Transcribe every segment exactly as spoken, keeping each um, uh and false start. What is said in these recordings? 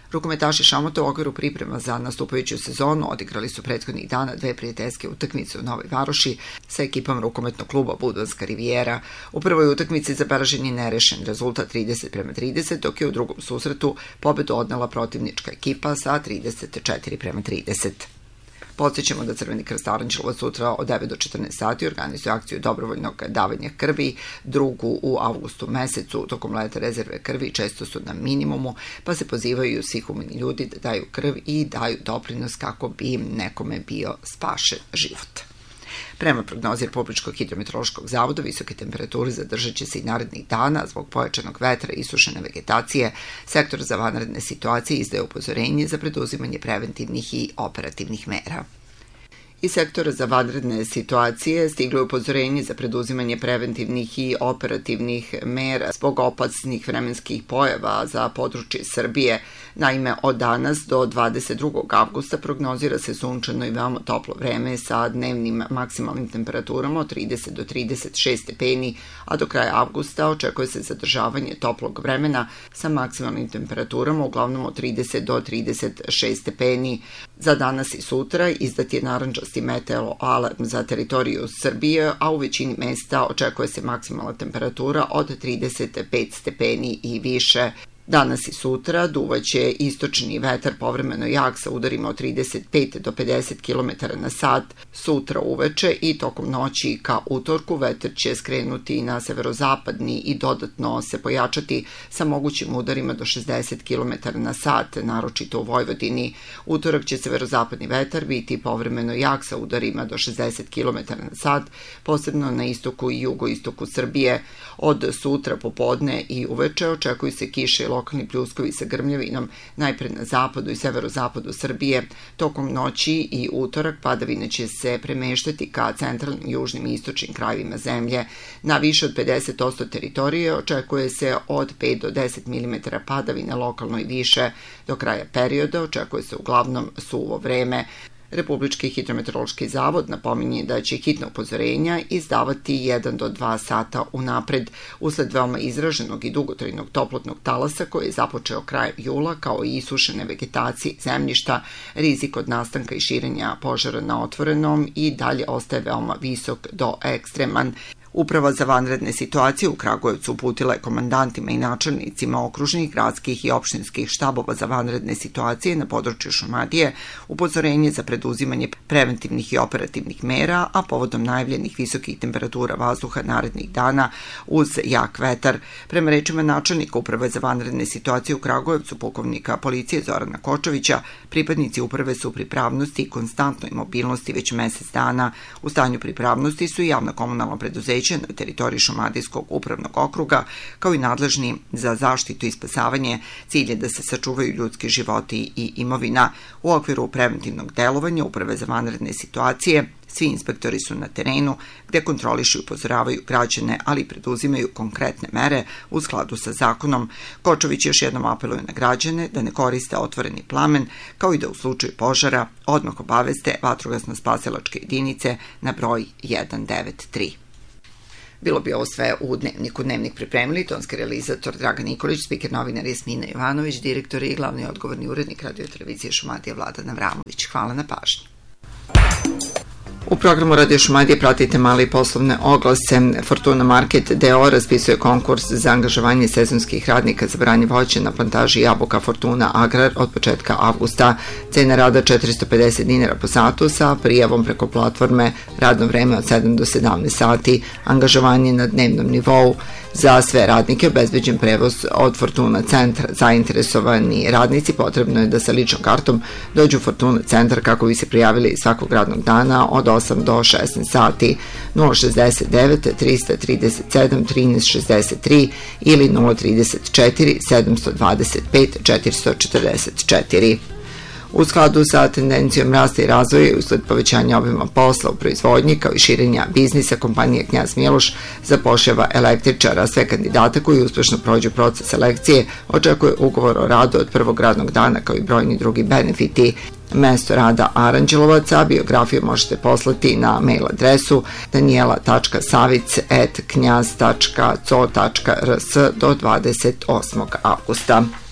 Rukometaši Šamota u okviru priprema za nastupajuću sezonu odigrali su prethodnih dana dve prijateljske utakmice u Novoj Varoši sa ekipom rukometnog kluba Budvanska Rivijera. U prvoj utakmici zabeležen je nerešen rezultat trideset prema trideset, dok je u drugom susretu pobedu odnela protivnička ekipa sa trideset četiri prema trideset. Podsjećamo da Crveni krst Aranđelovac sutra od devet do četrnaest sati organizuje akciju dobrovoljnog davanja krvi, drugu u avgustu mesecu. Tokom leta rezerve krvi često su na minimumu, pa se pozivaju svi humani ljudi da daju krv i daju doprinos kako bi im nekome bio spašen život. Prema prognozi Republičkog hidrometeorološkog zavoda, visoke temperature zadržat će se i narednih dana zbog pojačanog vetra i isušene vegetacije. Sektor za vanredne situacije izdaje upozorenje za preduzimanje preventivnih i operativnih mera. Iz sektora za vanredne situacije stiglo je upozorenje za preduzimanje preventivnih i operativnih mera zbog opasnih vremenskih pojava za područje Srbije. Naime, od danas do dvadeset drugog avgusta prognozira se sunčano i veoma toplo vreme sa dnevnim maksimalnim temperaturama od trideset do trideset šest stepeni, a do kraja avgusta očekuje se zadržavanje toplog vremena sa maksimalnim temperaturama uglavnom od trideset do trideset šest stepeni. Za danas i sutra izdat je narandžasti meteo alarm za teritoriju Srbije, a u većini mesta očekuje se maksimalna temperatura od trideset pet stepeni i više. Danas i sutra duvaće istočni vetar povremeno jak sa udarima od trideset pet do pedeset kilometara na sat. Sutra uveče i tokom noći ka utorku vetar će skrenuti na severozapadni i dodatno se pojačati sa mogućim udarima do šezdeset kilometara na sat, naročito u Vojvodini. Utorak će severozapadni vetar biti povremeno jak sa udarima do šezdeset kilometara na sat, posebno na istoku i jugoistoku Srbije. Od sutra popodne i uveče očekuju se kiše i lokalni pljuskovi sa grmljavinom, najpre na zapadu i severozapadu Srbije. Tokom noći i utorak padavine će se premeštati ka centralnim, južnim i istočnim krajevima zemlje. Na više od pedeset posto teritorije očekuje se od pet do deset milimetara padavina, lokalno i više. Do kraja perioda očekuje se uglavnom suvo vreme. Republički hidrometeorološki zavod napominje da će hitna upozorenja izdavati jedan do dva sata unapred usled veoma izraženog i dugotrajnog toplotnog talasa koji je započeo krajem jula, kao i isušene vegetacije zemljišta. Rizik od nastanka i širenja požara na otvorenom i dalje ostaje veoma visok do ekstreman. Uprava za vanredne situacije u Kragujevcu uputila je komandantima i načelnicima okružnih, gradskih i opštinskih štabova za vanredne situacije na području Šumadije upozorenje za preduzimanje preventivnih i operativnih mera, a povodom najavljenih visokih temperatura vazduha narednih dana uz jak vetar. Prema rečima načelnika Uprave za vanredne situacije u Kragujevcu, pukovnika policije Zorana Kočovića, pripadnici uprave su u pripravnosti i konstantnoj mobilnosti već mesec dana. U stanju pripravnosti su i javna komunalna preduzeća na teritoriji Šumadijskog upravnog okruga, kao i nadležni za zaštitu i spasavanje. Cilj je da se sačuvaju ljudski životi i imovina. U okviru preventivnog delovanja Uprave za vanredne situacije svi inspektori su na terenu gde kontrolišu i upozoravaju građane, ali preduzimaju konkretne mere u skladu sa zakonom. Kočović još jednom apeluje na građane da ne koriste otvoreni plamen, kao i da u slučaju požara odmah obaveste vatrogasno-spasilačke jedinice na broj jedan devet tri. Bilo bi ovo sve u Dnevniku. Dnevnik pripremili tonski realizator Dragan Nikolić, spiker novinar Jasmina Jovanović, direktor i glavni odgovorni urednik radio televizije Šumadija Vladan Avramović. Hvala na pažnji. U programu Radio Šumadije pratite male i poslovne oglase. Fortuna Market D O raspisuje konkurs za angažovanje sezonskih radnika za branje voća na plantaži jabuka Fortuna Agrar od početka avgusta. Cena rada četiristo pedeset dinara po satu sa prijavom preko platforme, radno vreme od sedam do sedamnaest sati, angažovanje na dnevnom nivou. Za sve radnike obezbeđen prevoz od Fortuna centra. Zainteresovani radnici potrebno je da sa ličnom kartom dođu u Fortuna centar kako bi se prijavili svakog radnog dana od osam do šesnaest sati. nula šezdeset devet trista trideset sedam trinaest šezdeset tri ili nula trideset četiri sedamsto dvadeset pet četiristo četrdeset četiri. U skladu sa tendencijom rasta i razvoja i usled povećanja obima posla u proizvodnji kao i širenja biznisa, kompanija Knjaz Miloš zapošljava električara. Sve kandidata koji uspešno prođu proces selekcije očekuje ugovor o radu od prvog radnog dana kao i brojni drugi benefiti. Mesto rada Aranđelovac, a biografiju možete poslati na mail adresu daniela tačka savic at knjaz tačka co tačka rs do dvadeset osmog avgusta.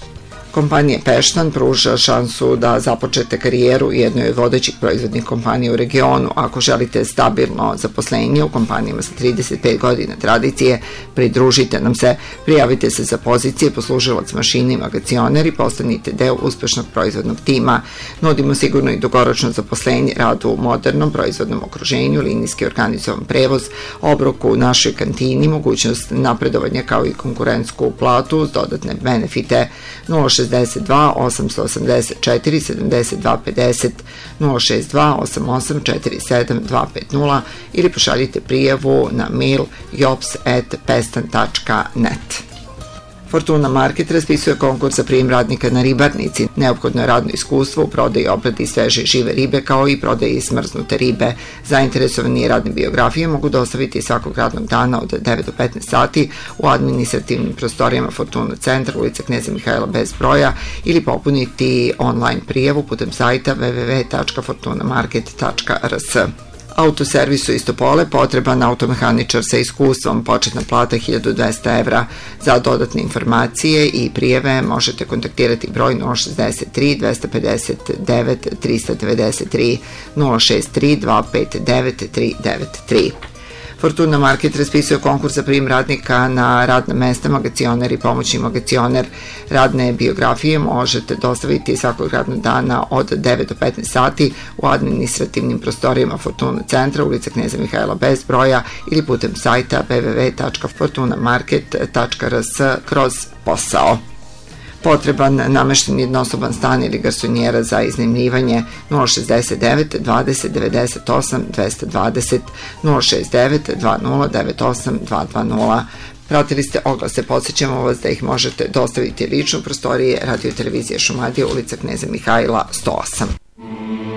Kompanija Peštan pruža šansu da započete karijeru u jednoj od vodećih proizvodnih kompanija u regionu. Ako želite stabilno zaposlenje u kompanijama sa trideset pet godina tradicije, pridružite nam se, prijavite se za pozicije poslužilac mašine i magacioner i postanite deo uspešnog proizvodnog tima. Nudimo sigurno i dugoročno zaposlenje, rad u modernom proizvodnom okruženju, linijski organizovan prevoz, obrok u našoj kantini, mogućnost napredovanja kao i konkurentsku platu uz dodatne benefite. nula šezdeset dva osam osamdeset četiri sedamdeset dva pedeset, nula šezdeset dva osam osam četiri sedam dva pet nula ili pošaljite prijavu na mail jops at pestan tačka net. Fortuna Market raspisuje konkurs za prijem radnika na ribarnici. Neophodno je radno iskustvo u prodaji i obradi sveže i žive ribe kao i prodaji smrznute ribe. Zainteresovani radne biografije mogu dostaviti svakog radnog dana od devet do petnaest sati u administrativnim prostorijama Fortuna centar, ulica Kneza Mihajla bez broja ili popuniti online prijavu putem sajta w w w tačka fortuna market tačka r s. Autoservisu Istopole potreban automehaničar sa iskustvom, početna plata hiljadu dvesta evra. Za dodatne informacije i prijeve možete kontaktirati broj nula šezdeset tri dvesta pedeset devet trista devedeset tri, nula šezdeset tri dva pet devet tri devet tri. Fortuna Market raspisuje konkurs za prijem radnika na radna mesta magacioner i pomoćni magacioner. Radne biografije možete dostaviti svakog radnog dana od devet do petnaest sati u administrativnim prostorijama Fortuna centra, ulica Kneza Mihajla bez broja ili putem sajta w w w tačka fortuna market tačka r s kroz posao. Potreban namešten jednosoban stan ili garsonjera za iznajmljivanje nula šezdeset devet dvadeset devedeset osam dvesta dvadeset, nula šezdeset devet dva nula devet osam dva dva nula. Pratili ste oglase, podsjećamo vas da ih možete dostaviti lično u prostorije Radio televizije Šumadija, ulica Kneza Mihajla sto osam.